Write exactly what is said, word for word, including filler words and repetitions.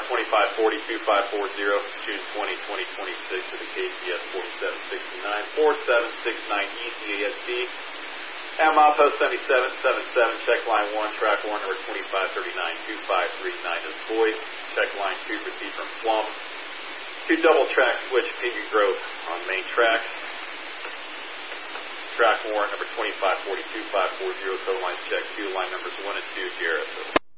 twenty-five forty, two five four zero, June twentieth, twenty twenty-six to the K C S forty-seven sixty-nine, forty-seven sixty-nine E C A S D. And milepost seventy-seven seventy-seven, check line one, track one, number twenty-five thirty-nine, two five three nine is Boyd. Check line two, proceed from Plum to double track switch Piggy Grove on main track. Track one, number twenty-five forty, two five four zero, total lines check two, line numbers one and two, Garrett.